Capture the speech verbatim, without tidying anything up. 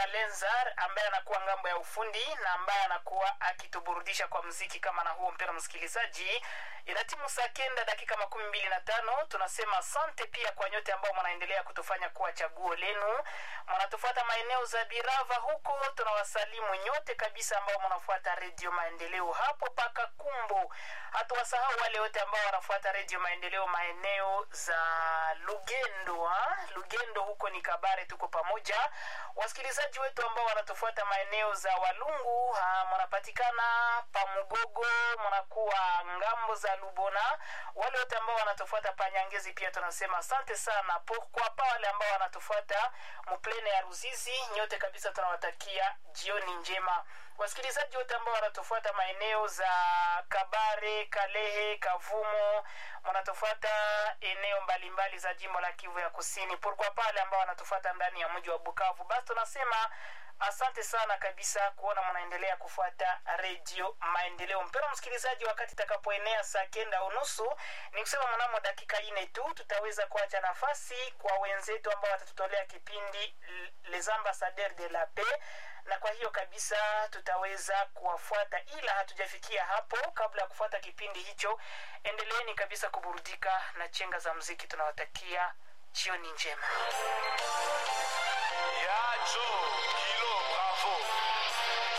Lenzar ambaye anakuwa ngambo ya ufundi na ambaye anakuwa akituburudisha kwa muziki kama na huo. Mpendwa msikilizaji, inatimu saa kenda dakika makumi mbili na tano. Tunasema asante pia kwa nyote ambao mnaendelea kutufanya kuwa chaguo lenu. Mnatufuata maeneo za Birava huko, tunawasalimu nyote kabisa ambao mnafuata Radio Maendeleo hapo paka Kumbo. Hatuwasahau wale wote ambao wanafuata Radio Maendeleo maeneo za Lugendo, ha? Lugendo huko ni Kabare, tuko pamoja. Wasikilizaji wetu ambao wanatufuata maeneo za Walungu, mnapatikana Pamugogo, mnakuwa ngambo za Lubona. Wale wote ambao wanatufuata Panyangezi pia tunasema asante sana. Kwa pa wale ambao wanatufuata Muplene ya Ruzizi, nyote kabisa tunawatakia jioni njema. Wasikilizaji wote ambao wanatufuata maeneo za Kabare, Kalehe, Kavumo, mnatufuata eneo mbalimbali za jimbo la Kivu ya Kusini. Kwa pale ambao wanatufuata ndani ya mji wa Bukavu, basi tunasema asante sana kabisa kuona mnaendelea kufuata Radio Maendeleo. Mpendwa msikilizaji, wakati takapoenea saa kenda unusu, ni kusema mnamo dakika nne tu tutaweza kuacha nafasi kwa wenzetu ambao watatutolea kipindi Les Ambassadeurs de la Paix, na kwa hiyo kabisa tutaweza kuwafuata, ila hatujafikia hapo. Kabla ya kufuata kipindi hicho, endeleeni kabisa kuburudika na chenga za muziki. Tunawatakia jioni njema. Ya Joe, Kilo, bravo.